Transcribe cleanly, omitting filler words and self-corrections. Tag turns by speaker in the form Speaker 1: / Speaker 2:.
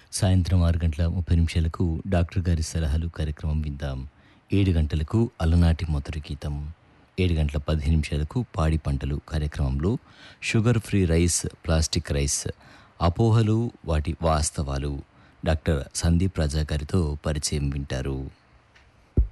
Speaker 1: సాయంత్రం 6:30 డాక్టర్ గారి సలహాలు కార్యక్రమం విందాం. 7 గంటలకు అలనాటి మొదటి గీతం. 7:15 పాడి పంటలు కార్యక్రమంలో sugar free rice, plastic rice, అపోహలు వాటి వాస్తవాలు డాక్టర్ సందీప్ రాజా గారితో పరిచయం వింటారు.